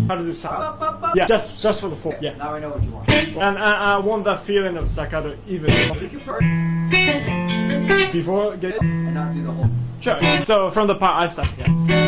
How does it sound? Yeah, just for the four. Yeah. Now I know what you want. And I want that feeling of staccato even before getting. And not do the whole. Sure. So from the part I start. Yeah.